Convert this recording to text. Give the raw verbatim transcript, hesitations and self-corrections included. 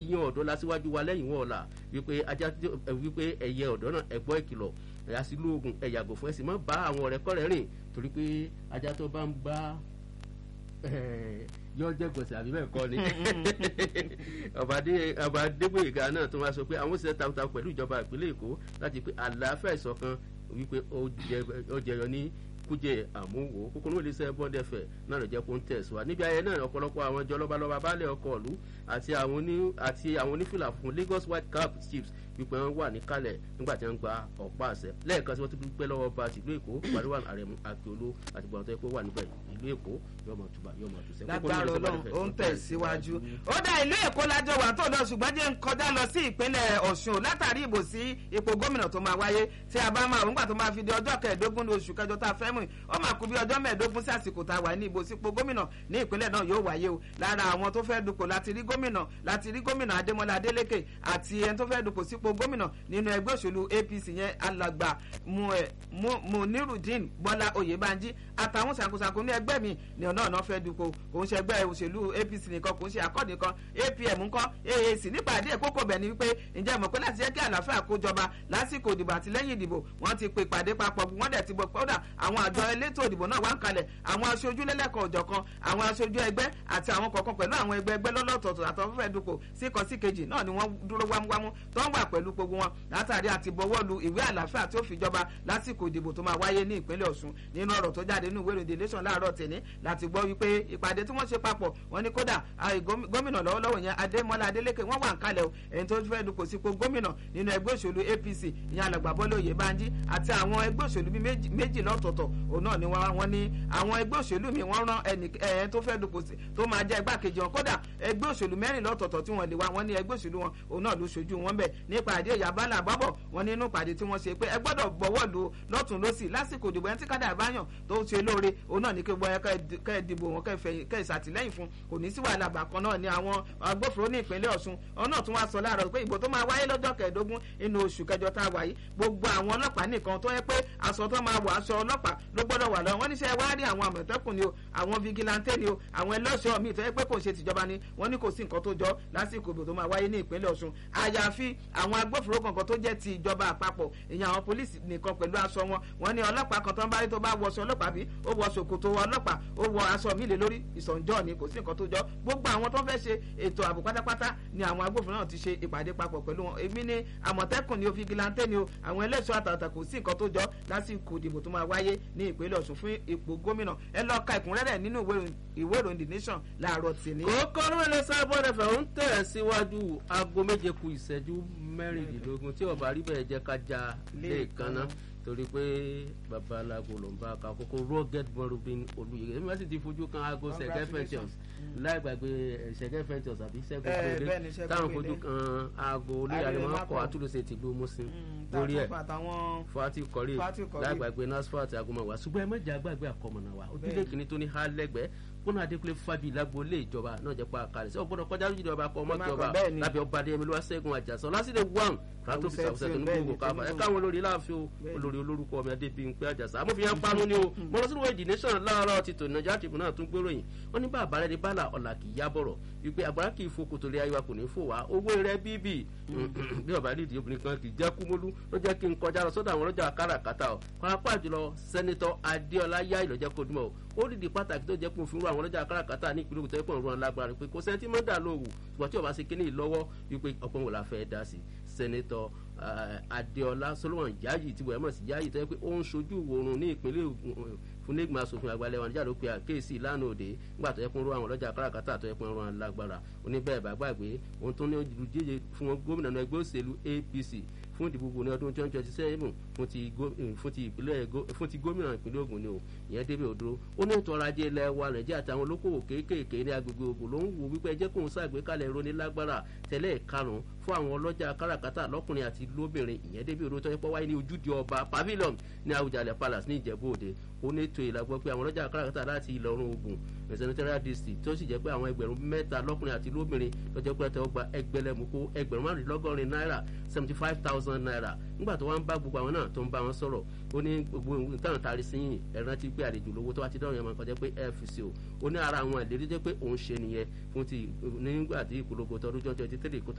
yan ọ̀dọ́ lásìwájú wa lẹ́yìn wọn ọ̀la wípé ajá wípé ẹ̀yẹ ọ̀dọ́ náà ẹ̀gbọ́ ìkìlọ̀ ẹ̀yà sí lóògùn ẹ̀yàgò fún ẹ̀sìn mọ́ bá àwọn ọ̀rẹ́kọ́rẹ́ rìn torí pé ajá tó bá ń bá yọ jẹ gbèsè àbí bẹ́ẹ̀ kọ́ ni ọba Adégbóyèga náà tó wá sọ pé àwọn òṣìṣẹ́ takuntakun pẹ̀lú ìjọba ìpínlẹ̀ Èkó láti pé àlàáfíà ìṣọ̀kan wípé ó jẹyọ ní kújẹ àmúwò kókó ló lè sẹ bọ́ndẹ̀ fẹ̀ náà ló jẹ́ kó ń tẹ̀síwá níbi ayẹyẹ náà ọ̀pọ̀lọpọ̀ àwọn ìjọ lọ́balọ́ba baálẹ̀ ọkọ̀ ìlú àti àwọn onífìlà fún Lagos White Cap Chiefs wípé wọn wà níkàlẹ̀ nígbà tí wọ́n gba ọ̀pá àṣẹ lẹ́ẹ̀kan tí wọ́n ti dúpẹ́ lọ́wọ́ bá tìlú Èkó pàdéwà Àrẹ̀mú Akíolú àti gbọ́dọ̀ tó yẹ kó wà níbẹ̀ ìlú Èkó yóò máa túbà yóò máa túṣẹ́. lágbára Ọlọ́run ó ń tẹ̀síwájú. ó dá ìlú Èkó lájọ wà tó lọ ṣùgbọ́n jẹ́ ń kọjá lọ sí ìpínlẹ̀ Ọ̀ṣun látàrí ìbò sí ipò gómìnà tó máa wáyé tí a bá máa nígbà tó máa fi di ọjọ́ kẹẹ̀ẹ́dógún oṣù kẹjọ tá a fẹ́ mú ó máa kú bí ọjọ́ mẹ́ẹ̀ẹ́dógún sí àsìkò tá a wà ní ìbò sípò gómìnà ní ìpínlẹ̀ náà yóò wáyé o lára àwọn tó fẹ́ dupò láti rí gómìnà láti rí gómìnà Adémọ́lá Adélékè àti ẹni tó fẹ́ dupò sípò gómìnà nínú ẹgbẹ́ òṣèlú A P C yẹn alàgbà Munirudeen Bọ́lá Oyèbánjí àtàwọn ṣàkóṣàkó ní ẹgbẹ́ mi ní ọ̀nà ọ̀nà fẹ́ dupò kò ń ṣe ẹgbẹ́ òṣèlú A P C nìkan kò ń ṣe akọ́ni kan A P M ńkọ́ A A C nípàdé ìkókò bẹ̀ ni wípé ǹjẹ́ mọ̀ pé láti jẹ́ kí àlàáfíà kó jọba lásìkò ìdìbò àti lẹ́yìn ìdìbò wọ́n ti pe ìpàdé papọ̀ wọ́n dẹ̀ ti bọ̀ kódà àwọn àjọ elétò ìdìbò náà wá ń kalẹ̀ àwọn aṣojú lẹ́lẹ́kọ̀ọ́ ọ̀jọ̀kan àwọn aṣojú ẹgbẹ́ àti àwọn kọ̀ọ̀kan pẹ̀lú àwọn ẹgbẹ́ ẹgbẹ́ lọ́lọ́tọ̀ọ̀tọ̀ àtọ́fẹ́ dupò sí kan sí kejì náà ni wọ́n dúró wámúwámú tó ń wà pẹ̀lú gbogbo wọn látàrí àti bọwọ́ lu ìwé àlàáfíà tí ó fi jọba lásìkò ìdìbò tó máa wáyé ní ìpínlẹ̀ Ọ̀ṣun nínú ọ̀rọ̀ tó jáde nínú ìwé ìròyìn The Nation láàárọ̀ tẹ̀ní láti gbọ́ wípé ìpàdé tí wọ́n ṣe papọ̀ wọ́n ní kódà gómìnà lọ́wọ́lọ́wọ́ yẹn Adémọ́lá Adélékè wọ́n wà ń kalẹ̀ o ẹni tó fẹ́ dupò sípò gómìnà nínú ẹgbẹ́ òṣèlú A P C ìyẹn alàgbà Bọ́lá Oyèbánjí àti àwọn ẹgbẹ́ òṣèlú méjì lọ́tọ̀ọ̀tọ̀ òun náà ni wọ́n ní àwọn ẹgbẹ́ òṣèlú mi wọ́n rán ẹnì tó fẹ́ dupò tó máa jẹ́ igbákejì wọn kódà ẹgbẹ́ òṣèlú mẹ́rin lọ́tọ̀ọ̀tọ̀ tí wọ́n lè wá wọ́n ní ẹgbẹ́ òṣèlú wọn òun náà ló ṣojú wọn bẹ̀ nípa àdé ìyàbálà àbábọ̀ wọn nínú ìpàdé tí wọ́n ṣe pé ẹ gbọ́dọ̀ gbọ́wọ́ lu lọ́tún lọ́sì lásìkò ìdìbò ẹni tí kádà báyàn tó ṣe lóore òun náà ní kí gbọ́n kẹ́ ẹ dìbò wọn kẹ́ ẹ ṣàtìlẹ́yìn fún kò ní sí wàhálà bàkan náà ni àwọn agbófinró ní ìpínlẹ̀ Ọ̀ṣun ọ̀nà tún wá sọ láàárọ̀ pé ìbò tó máa wáyé lọ́jọ́ kẹẹ̀ẹ́dógún inú oṣù kẹjọ tá a wà yìí gbogbo àwọn ọlọ́pàá nìkan tó yẹ pé aṣọ tó máa wọ aṣọ ọlọ́pàá ló gbọ́dọ̀ wà lọ wọ́n níṣẹ́ wá rí àwọn àmọ̀tẹ́kùn ni o àwọn vigilante ni o àwọn ẹlọ́ṣọ́ míì tó yẹ pé kò ṣe tìjọba ni wọ́n ní kò sí nǹkan tó jọ lásìkò ìbò tó máa wáyé ní ìpínlẹ̀ Ọ̀ṣun àyàfi àwọn agbófinró kankan tó jẹ́ ti ìjọba àpapọ̀ ìyẹn àwọn pólísì nìkan pẹ̀lú aṣọ wọn wọ́n ní ọlọ́pàá kan tó ń bá rí tó bá wọṣọ ọlọ́pàá bí ó wọ ṣòkòtò ọlọ́pàá ó wọ aṣọ míì lé lórí ìsọ̀njọ́ ni kò sí nǹkan tó jọ gbogbo àwọn tó fẹ́ ṣe ètò ààbò pátápátá ni àwọn agbófinró náà ti ṣe ìpàdé papọ̀ pẹ̀lú wọn èmi ní àmọ̀tẹ́kùn ni o vigilante ni o àwọn ẹlẹ́ṣọ́ àtàtà kò sí nǹkan tó jọ lásìkò ìdìbò tó máa wáyé ní ìpínlẹ̀ Ọ̀ṣun fún ipò gómìnà ẹ lọ ka ìkúnrẹ́rẹ́ nínú ìwé ìròyìn The Nation láàárọ̀ tèmi. kókó ló lè sábọ́ ẹ̀fẹ̀ ń tẹ̀ síwájú aago méje ku ìṣẹ́jú mẹ́rìndínlógún tí ọba rí bẹ́ẹ̀ jẹ́ ká já lẹ́ẹ̀kan náà torí pé babaláwo ló ń bá ka kókó rugged morubin olùyẹ ẹni wọ́n sì ti fojú kan aago Ṣẹ̀gẹ́ Ventures láì gbàgbé Ṣẹ̀gẹ́ Ventures àbí Ṣẹ́gun Kóredé táwọn fojú kan aago olùyàrá máa ń kọ́ àtúnṣe tìlú Mùsìn lórí ẹ̀ Fati Kọ́rí láì gbàgbé NASFAT agomawa ṣùgbọ́n ẹ mẹ́jà gbàgbé àkọmọ̀nà wa ojúlé kìíní tó ní há lẹ́gbẹ̀ẹ́ kóná Adékúnlé Fábíyì lágboolé ìjọba náà jẹ́ pa àkàlẹ̀ sí ọgbọ́dọ̀ kọjá lójú ìjọba kọ́ ọmọ ìjọba lábẹ́ ọba adéyẹmí ló wá Ṣẹ́gun Àjàsọ lásìlẹ̀ wàm fàtó fi sàwùsẹ̀ tó ní gbogbo káfà ẹ káwọn olórí láàfin olórí olórúkọ ọmọ Adébímpé Àjàsà amófin panu ni o mo lọ sínú ìdí nation láàárọ̀ ti tò Nàìjíríà tìbú náà tún gbéròyìn wọn ní bá àbárẹ́ ní bàlà ọ̀là kì í yá bọ̀rọ̀ wípé àgbàrá kì í fo kòtò lé ayé wa kò ní fò wá owó rẹ bíbí bí ọba nídìí obìnrin kan kì í jẹ́ kúmólú ló jẹ́ kí n kọjá lọ sọ́dọ̀ àwọn ọlọ́jà káràkátà ọ̀ pàápàá jùlọ sẹ́nitọ́ Adéọlá Yá ìlọ́jẹ́ kó dúnmọ̀ ó dìde pàtàkì tó jẹ́ kó fi rú àwọn ọlọ́jà káràkátà ní ìpínlẹ̀ Ògùn tó yẹ kó ń rán lágbára pé kò sẹ́ńtì mọ́dà lówù ṣùgbọ́n tí ọba ṣe kíní lọ́wọ́ wípé ọ̀pọ̀ wọn la fẹ́ dá sí sẹ́nitọ́ Adéọlá Solomon Yayi tí wọ́n mọ̀ sí Yayi tó yẹ pé ó ń ṣojú ìwòrùn ní ìpínlẹ̀ Ògùn fún nígbà asòfin àgbàlẹ̀ wọn níjà ló pe àkéèsí ìlànà òde nígbà tó yẹ kó ń ró àwọn ọlọ́jà káràkátà tó yẹ kó ń rán lágbára oníbẹ̀rẹ̀ bá gbàgbé ohun tó ní olùdíje fún wọn gómìnà ẹgbẹ́ òṣèlú A P C fún ìdìbò gbogbo ní ọdún twenty twenty seven fún ti fún ti ìpínlẹ̀ fún ti gómìnà ìpínlẹ̀ Ògùn ni o ìyẹn débẹ̀ òdúró ó ní ètò ọrọ̀ ajé ilẹ̀ wa Nàìjíríà àtàwọn olókòwò kéékèèké ní agbègbè Ògùn ló ń wo wípé ẹjẹ́ kóun ṣàgbékalẹ̀ ìrónilágbára tẹ́lẹ̀ karùn-ún fún àwọn ọlọ́jà káràkátà lọ́kùnrin àti lóbìnrin ìyẹn débẹ̀ òdúró tó yẹ pé wáyé ní ojúde ọba pavilion ní Àwùjalẹ̀ Palace ní Ìjẹ̀bú Òde ó ní ètò ìlàgbọ́ pé àwọn ọlọ́jà káràkátà láti ìlà oòrùn Ògùn senatorial district tó sì jẹ́ pé àwọn ẹgbẹ̀rún mẹ́ta lọ́kùnrin àti lóbìnrin lọ́jọ́ pé ẹ̀tọ́ gba ẹgbẹ̀lẹ́mùkó ẹgbẹ̀rún márùnlélọ́gọ́rin náírà seventy five thousand naira nígbà tó wá ń bá gbogbo àwọn náà tó ń bá wọn sọ̀rọ̀ ó ní gbogbo nǹkan tari sí yìn ẹ̀rán ti pé àlejò lówó tó wá ti dọ́rùn yẹn máa kọjá pé F C O ó ní ara àwọn ìlérí jẹ́ pé òun ṣe nìyẹn fún ti nígbà tí ìpolongo tọdún twenty twenty three